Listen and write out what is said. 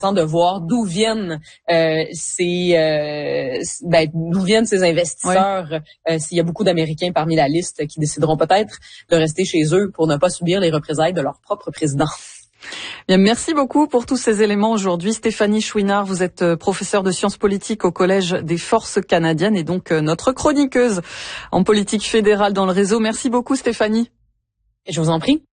de voir d'où viennent ces investisseurs. S'il y a beaucoup d'Américains parmi la liste qui décideront peut-être de rester chez eux pour ne pas subir les représailles de leur propre président. Bien, merci beaucoup pour tous ces éléments aujourd'hui. Stéphanie Chouinard, vous êtes professeure de sciences politiques au Collège des Forces canadiennes et donc notre chroniqueuse en politique fédérale dans le réseau. Merci beaucoup Stéphanie. Je vous en prie.